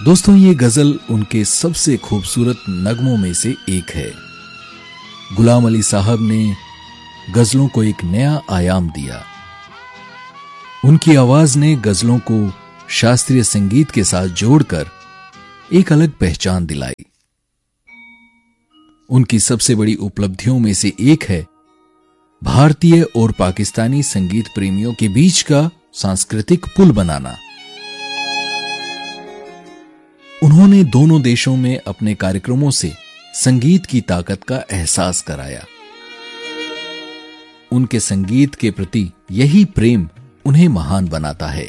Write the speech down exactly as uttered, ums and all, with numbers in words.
दोस्तों, ये गजल उनके सबसे खूबसूरत नगमों में से एक है। गुलाम अली साहब ने गजलों को एक नया आयाम दिया। उनकी आवाज ने गजलों को शास्त्रीय संगीत के साथ जोड़कर एक अलग पहचान दिलाई। उनकी सबसे बड़ी उपलब्धियों में से एक है भारतीय और पाकिस्तानी संगीत प्रेमियों के बीच का सांस्कृतिक पुल बनाना। उन्होंने दोनों देशों में अपने कार्यक्रमों से संगीत की ताकत का एहसास कराया। उनके संगीत के प्रति यही प्रेम उन्हें महान बनाता है।